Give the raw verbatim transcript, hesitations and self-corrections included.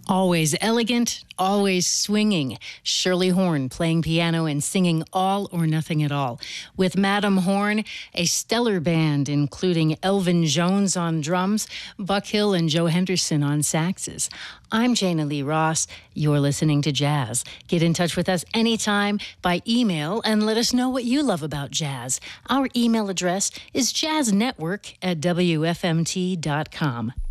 Always elegant, always swinging. Shirley Horn playing piano and singing All or Nothing at All. With Madam Horn, a stellar band including Elvin Jones on drums, Buck Hill and Joe Henderson on saxes. I'm Jana Lee Ross. You're listening to Jazz. Get in touch with us anytime by email and let us know what you love about jazz. Our email address is jazznetwork at W F M T dot com.